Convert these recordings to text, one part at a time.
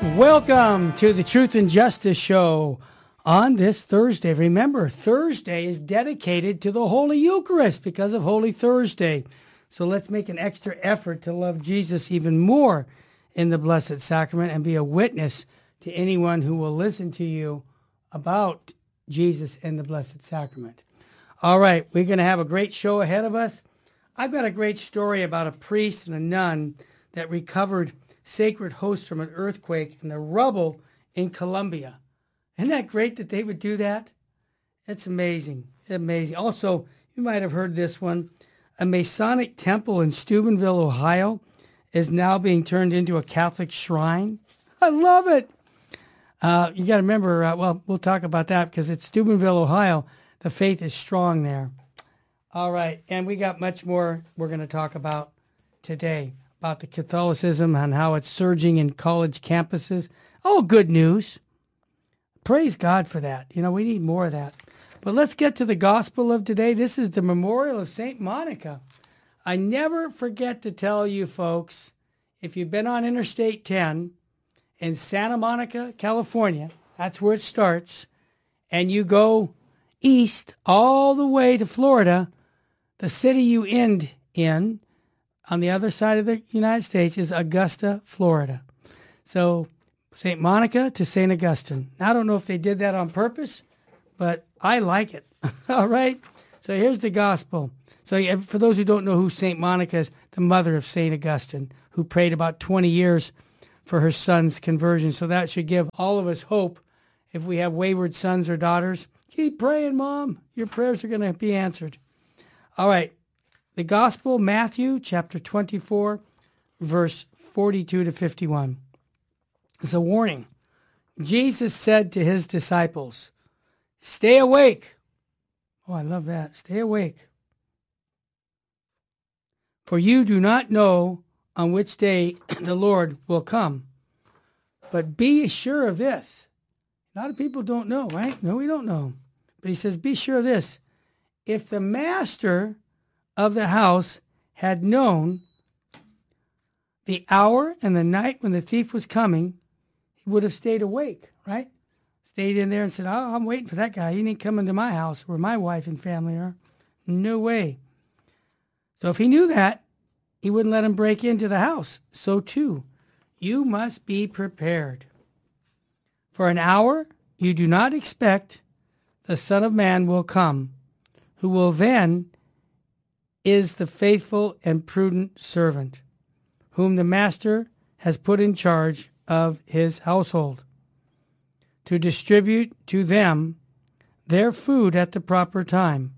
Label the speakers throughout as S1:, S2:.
S1: Welcome to the Truth and Justice Show on this Thursday. Remember, Thursday is dedicated to the Holy Eucharist because of Holy Thursday. So let's make an extra effort to love Jesus even more in the Blessed Sacrament and be a witness to anyone who will listen to you about Jesus in the Blessed Sacrament. All right, we're going to have a great show ahead of us. I've got a great story about a priest and a nun that recovered sacred hosts from an earthquake in the rubble in Colombia. Isn't that great that they would do that? It's amazing. Amazing. Also, you might have heard this one. A Masonic temple in Steubenville, Ohio, is now being turned into a Catholic shrine. I love it. You got to remember, we'll talk about that because it's Steubenville, Ohio. The faith is strong there. All right. And we got much more we're going to talk about today, about the Catholicism and how it's surging in college campuses. Oh, good news. Praise God for that. You know, we need more of that. But let's get to the gospel of today. This is the memorial of St. Monica. I never forget to tell you folks, if you've been on Interstate 10 in Santa Monica, California, that's where it starts, and you go east all the way to Florida, the city you end in on the other side of the United States is Augusta, Florida. So St. Monica to St. Augustine. I don't know if they did that on purpose, but I like it. All right? So here's the gospel. So for those who don't know who St. Monica is, the mother of St. Augustine, who prayed about 20 years for her son's conversion. So that should give all of us hope if we have wayward sons or daughters. Keep praying, Mom. Your prayers are going to be answered. All right. The Gospel, Matthew chapter 24, verse 42 to 51. It's a warning. Jesus said to his disciples, "Stay awake." Oh, I love that. Stay awake. "For you do not know on which day the Lord will come. But be sure of this." A lot of people don't know, right? No, we don't know. But he says, be sure of this. If the master of the house had known the hour and the night when the thief was coming, he would have stayed awake, right? Stayed in there and said, "Oh, I'm waiting for that guy. He ain't coming to my house where my wife and family are." No way. So if he knew that, he wouldn't let him break into the house. So too, you must be prepared. For an hour you do not expect the Son of Man will come, who will then is the faithful and prudent servant, whom the master has put in charge of his household, to distribute to them their food at the proper time.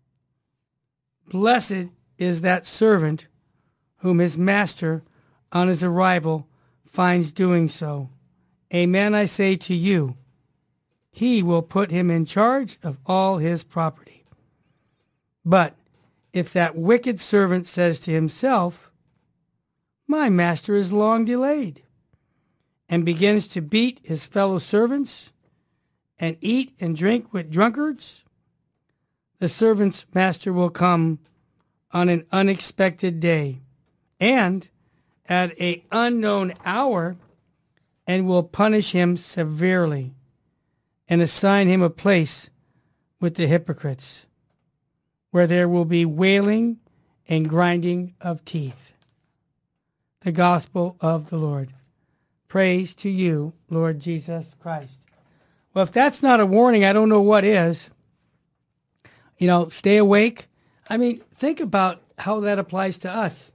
S1: Blessed is that servant whom his master on his arrival finds doing so. Amen, I say to you, he will put him in charge of all his property. But if that wicked servant says to himself, "My master is long delayed," and begins to beat his fellow servants and eat and drink with drunkards, the servant's master will come on an unexpected day and at an unknown hour and will punish him severely and assign him a place with the hypocrites, where there will be wailing and grinding of teeth. The gospel of the Lord. Praise to you, Lord Jesus Christ. Well, if that's not a warning, I don't know what is. You know, stay awake. I mean, think about how that applies to us.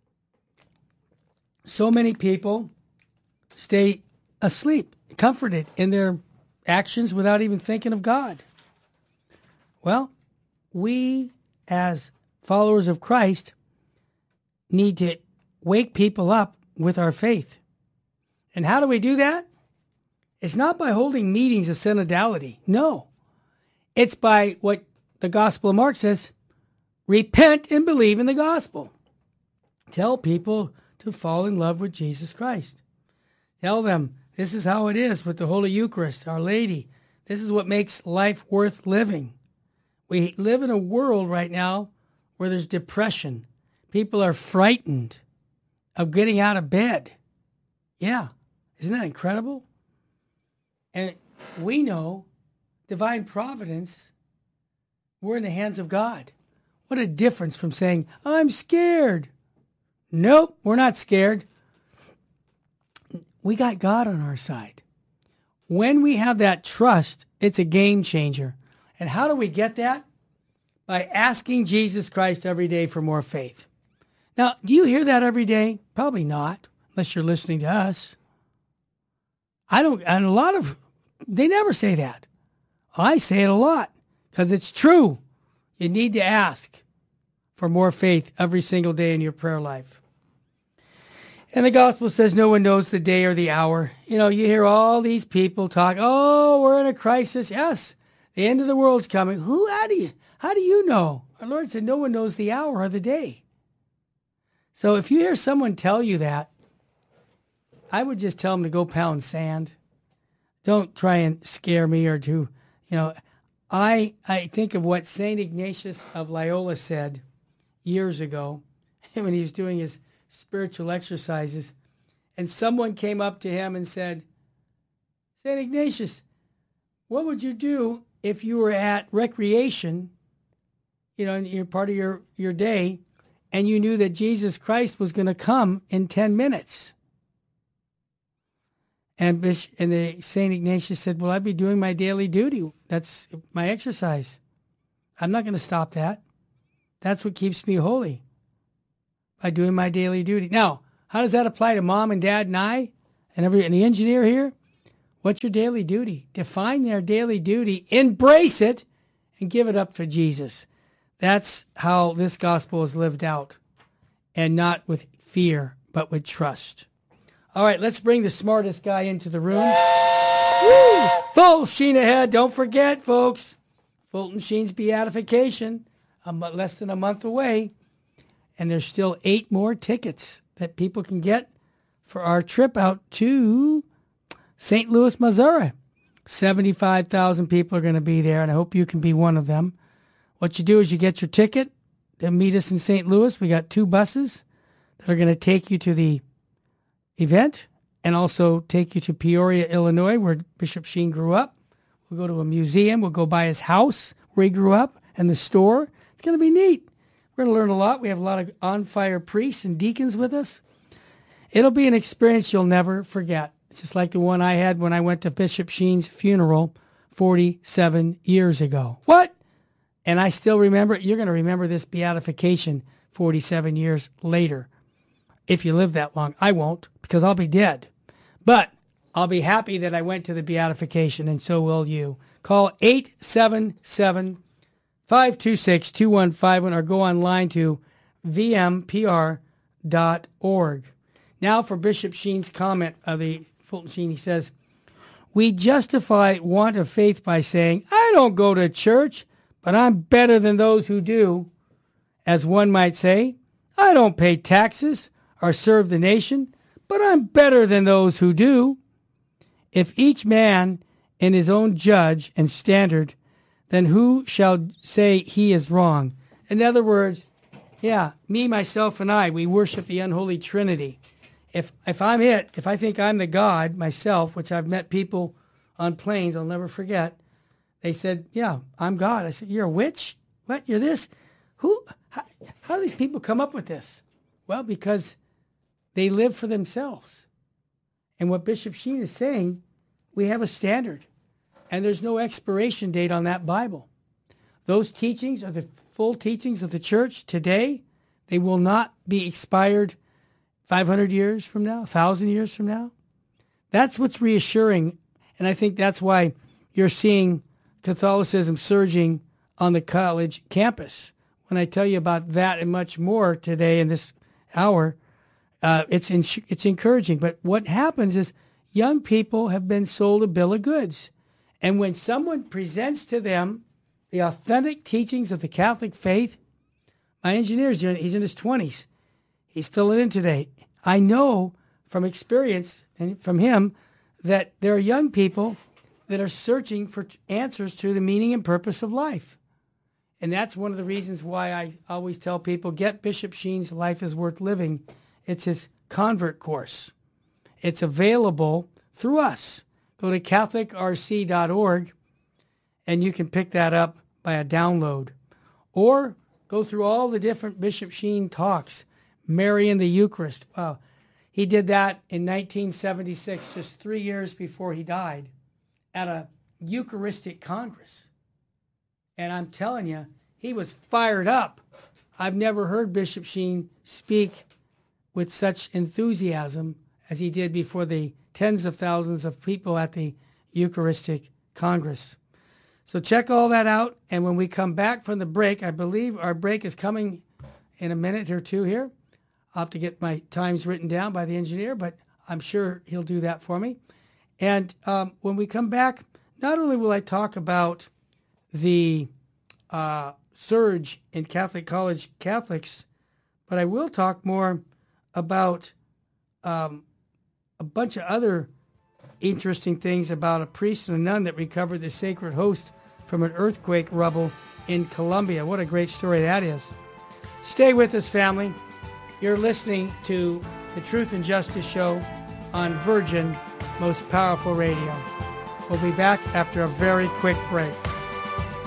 S1: So many people stay asleep, comforted in their actions without even thinking of God. Well, we as followers of Christ need to wake people up with our faith. And how do we do that? It's not by holding meetings of synodality. No. It's by what the Gospel of Mark says, repent and believe in the gospel. Tell people to fall in love with Jesus Christ. Tell them this is how it is with the Holy Eucharist, Our Lady. This is what makes life worth living. We live in a world right now where there's depression. People are frightened of getting out of bed. Yeah. Isn't that incredible? And we know divine providence, we're in the hands of God. What a difference from saying, I'm scared. Nope, we're not scared. We got God on our side. When we have that trust, it's a game changer. And how do we get that? By asking Jesus Christ every day for more faith. Now, do you hear that every day? Probably not, unless you're listening to us. They never say that. I say it a lot because it's true. You need to ask for more faith every single day in your prayer life. And the gospel says no one knows the day or the hour. You know, you hear all these people talk, oh, we're in a crisis. Yes, the end of the world's coming. How do you know? Our Lord said no one knows the hour or the day. So if you hear someone tell you that, I would just tell them to go pound sand. Don't try and scare me or I think of what St. Ignatius of Loyola said years ago when he was doing his spiritual exercises, and someone came up to him and said, St. Ignatius, what would you do if you were at recreation, in your part of your day, and you knew that Jesus Christ was going to come in 10 minutes? And the St. Ignatius said, well, I'd be doing my daily duty. That's my exercise. I'm not going to stop that. That's what keeps me holy, by doing my daily duty. Now, how does that apply to mom and dad and I and the engineer here? What's your daily duty? Define their daily duty, embrace it, and give it up for Jesus. That's how this gospel is lived out, and not with fear, but with trust. All right, let's bring the smartest guy into the room. Woo! Full sheen ahead. Don't forget, folks, Fulton Sheen's beatification, less than a month away. And there's still 8 more tickets that people can get for our trip out to St. Louis, Missouri. 75,000 people are going to be there, and I hope you can be one of them. What you do is you get your ticket to meet us in St. Louis. We got 2 buses that are going to take you to the event and also take you to Peoria, Illinois, where Bishop Sheen grew up. We'll go to a museum. We'll go by his house where he grew up and the store. It's going to be neat. We're going to learn a lot. We have a lot of on-fire priests and deacons with us. It'll be an experience you'll never forget. It's just like the one I had when I went to Bishop Sheen's funeral 47 years ago. What? And I still remember it. You're going to remember this beatification 47 years later. If you live that long. I won't, because I'll be dead. But I'll be happy that I went to the beatification, and so will you. Call 877-526-2151 or go online to vmpr.org. Now for Bishop Sheen's comment of the Fulton Sheen. He says, we justify want of faith by saying, I don't go to church, but I'm better than those who do. As one might say, I don't pay taxes or serve the nation, but I'm better than those who do. If each man in his own judge and standard, then who shall say he is wrong? In other words, me, myself, and I, we worship the unholy Trinity. If I think I'm the God myself, which I've met people on planes, I'll never forget, they said, I'm God. I said, you're a witch? What? You're this? How do these people come up with this? Well, because they live for themselves. And what Bishop Sheen is saying, we have a standard. And there's no expiration date on that Bible. Those teachings are the full teachings of the church today. They will not be expired 500 years from now, 1,000 years from now. That's what's reassuring. And I think that's why you're seeing Catholicism surging on the college campus. When I tell you about that and much more today in this hour, it's encouraging. But what happens is young people have been sold a bill of goods. And when someone presents to them the authentic teachings of the Catholic faith, my engineer's doing it. He's in his 20s. He's filling in today. I know from experience and from him that there are young people that are searching for answers to the meaning and purpose of life. And that's one of the reasons why I always tell people, get Bishop Sheen's Life is Worth Living. It's his convert course. It's available through us. Go to catholicrc.org, and you can pick that up by a download. Or go through all the different Bishop Sheen talks. Mary in the Eucharist. Wow. He did that in 1976, just 3 years before he died, at a Eucharistic Congress. And I'm telling you, he was fired up. I've never heard Bishop Sheen speak with such enthusiasm as he did before the tens of thousands of people at the Eucharistic Congress. So check all that out. And when we come back from the break, I believe our break is coming in a minute or two here. I'll have to get my times written down by the engineer, but I'm sure he'll do that for me. And when we come back, not only will I talk about the surge in Catholic college Catholics, but I will talk more about a bunch of other interesting things about a priest and a nun that recovered the sacred host from an earthquake rubble in Colombia. What a great story that is. Stay with us, family. You're listening to the Truth and Justice Show on Virgin Most Powerful Radio. We'll be back after a very quick break.